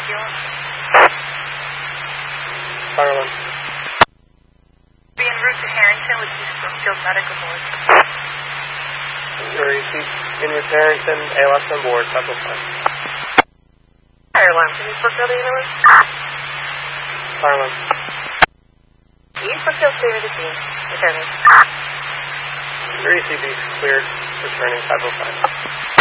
Brookfield. Harlan. Be en route to Harrington with East Brookfield Medical Board. Receipt in route to Harrington, ALS on board, Pepper 5. Fire alarm from East Brookfield ambulance. Harlan. East Brookfield clear to the scene. Returning. Receipt cleared, returning 505.